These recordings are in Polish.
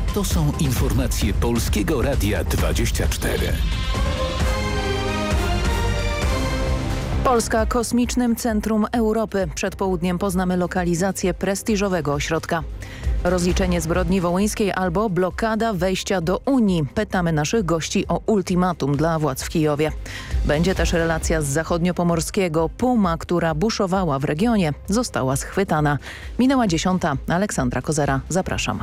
To są informacje Polskiego Radia 24. Polska Kosmicznym Centrum Europy. Przed południem poznamy lokalizację prestiżowego ośrodka. Rozliczenie zbrodni wołyńskiej albo blokada wejścia do Unii. Pytamy naszych gości o ultimatum dla władz w Kijowie. Będzie też relacja z zachodniopomorskiego. Puma, która buszowała w regionie, została schwytana. Minęła 10. Aleksandra Kozera. Zapraszam.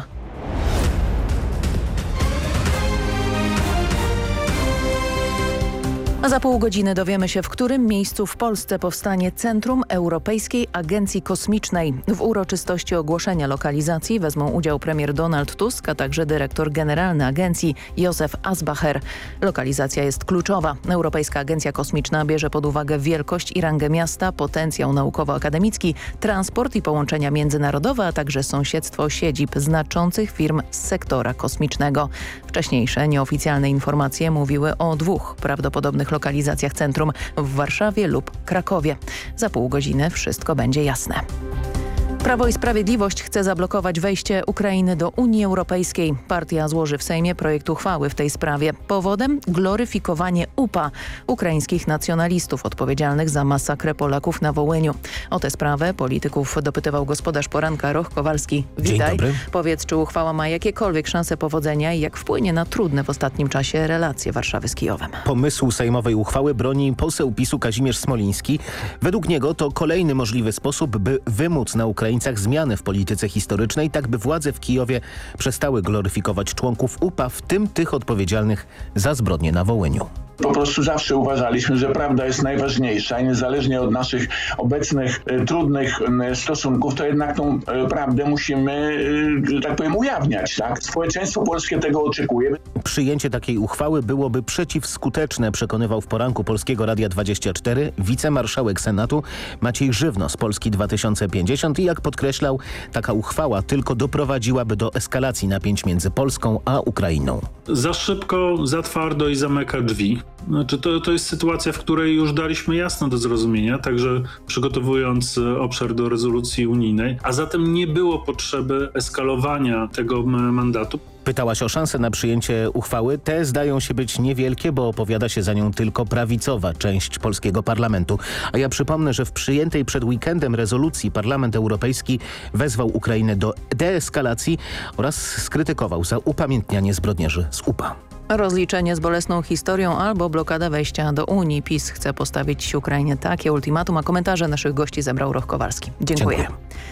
A za pół godziny dowiemy się, w którym miejscu w Polsce powstanie Centrum Europejskiej Agencji Kosmicznej. W uroczystości ogłoszenia lokalizacji wezmą udział premier Donald Tusk, a także dyrektor generalny agencji Józef Asbacher. Lokalizacja jest kluczowa. Europejska Agencja Kosmiczna bierze pod uwagę wielkość i rangę miasta, potencjał naukowo-akademicki, transport i połączenia międzynarodowe, a także sąsiedztwo siedzib znaczących firm z sektora kosmicznego. Wcześniejsze nieoficjalne informacje mówiły o 2 prawdopodobnych lokalizacjach centrum w Warszawie lub Krakowie. Za pół godziny wszystko będzie jasne. Prawo i Sprawiedliwość chce zablokować wejście Ukrainy do Unii Europejskiej. Partia złoży w Sejmie projekt uchwały w tej sprawie. Powodem gloryfikowanie UPA, ukraińskich nacjonalistów odpowiedzialnych za masakrę Polaków na Wołyniu. O tę sprawę polityków dopytywał gospodarz poranka Roch Kowalski. Witaj. Dzień dobry. Powiedz, czy uchwała ma jakiekolwiek szanse powodzenia i jak wpłynie na trudne w ostatnim czasie relacje Warszawy z Kijowem. Pomysłu sejmowej uchwały broni poseł PiS-u Kazimierz Smoliński. Według niego to kolejny możliwy sposób, by wymóc na Ukraińcach zmiany w polityce historycznej, tak by władze w Kijowie przestały gloryfikować członków UPA, w tym tych odpowiedzialnych za zbrodnie na Wołyniu. Po prostu zawsze uważaliśmy, że prawda jest najważniejsza i niezależnie od naszych obecnych trudnych stosunków, to jednak tą prawdę musimy, że tak powiem, ujawniać. Tak? Społeczeństwo polskie tego oczekuje. Przyjęcie takiej uchwały byłoby przeciwskuteczne, przekonywał w poranku Polskiego Radia 24 wicemarszałek Senatu Maciej Żywno z Polski 2050 i jak podkreślał, taka uchwała tylko doprowadziłaby do eskalacji napięć między Polską a Ukrainą. Za szybko, za twardo i zamyka drzwi. Znaczy to jest sytuacja, w której już daliśmy jasno do zrozumienia, także przygotowując obszar do rezolucji unijnej, a zatem nie było potrzeby eskalowania tego mandatu. Pytałaś o szansę na przyjęcie uchwały. Te zdają się być niewielkie, bo opowiada się za nią tylko prawicowa część polskiego parlamentu. A ja przypomnę, że w przyjętej przed weekendem rezolucji Parlament Europejski wezwał Ukrainę do deeskalacji oraz skrytykował za upamiętnianie zbrodniarzy z UPA. Rozliczenie z bolesną historią albo blokada wejścia do Unii. PiS chce postawić Ukrainie takie ultimatum, a komentarze naszych gości zebrał Roch Kowalski. Dziękuję.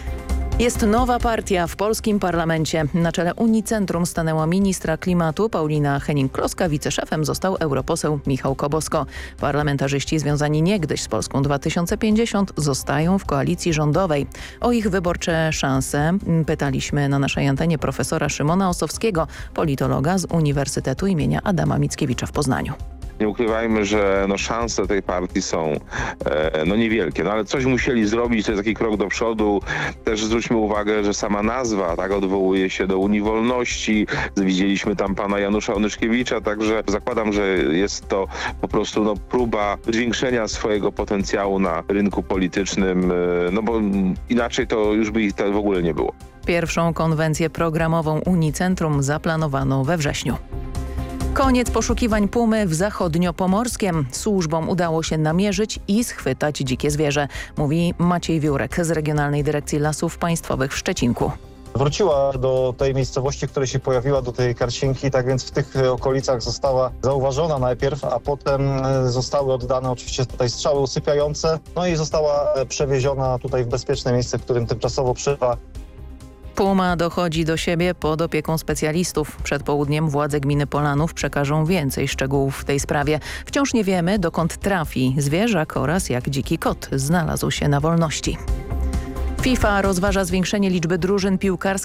Jest nowa partia w polskim parlamencie. Na czele Unii Centrum stanęła ministra klimatu Paulina Henning-Kloska. Wiceszefem został europoseł Michał Kobosko. Parlamentarzyści związani niegdyś z Polską 2050 zostają w koalicji rządowej. O ich wyborcze szanse pytaliśmy na naszej antenie profesora Szymona Osowskiego, politologa z Uniwersytetu imienia Adama Mickiewicza w Poznaniu. Nie ukrywajmy, że szanse tej partii są niewielkie, ale coś musieli zrobić, to jest taki krok do przodu. Też zwróćmy uwagę, że sama nazwa tak odwołuje się do Unii Wolności. Widzieliśmy tam pana Janusza Onyszkiewicza, także zakładam, że jest to po prostu próba zwiększenia swojego potencjału na rynku politycznym, bo inaczej to już by ich w ogóle nie było. Pierwszą konwencję programową Unii Centrum zaplanowano we wrześniu. Koniec poszukiwań pumy w zachodniopomorskiem. Służbom udało się namierzyć i schwytać dzikie zwierzę, mówi Maciej Wiórek z Regionalnej Dyrekcji Lasów Państwowych w Szczecinku. Wróciła do tej miejscowości, w której się pojawiła, do tej Karsinki, tak więc w tych okolicach została zauważona najpierw, a potem zostały oddane oczywiście tutaj strzały usypiające, i została przewieziona tutaj w bezpieczne miejsce, w którym tymczasowo przebywa. Puma dochodzi do siebie pod opieką specjalistów. Przed południem władze gminy Polanów przekażą więcej szczegółów w tej sprawie. Wciąż nie wiemy, dokąd trafi zwierzak oraz jak dziki kot znalazł się na wolności. FIFA rozważa zwiększenie liczby drużyn piłkarskich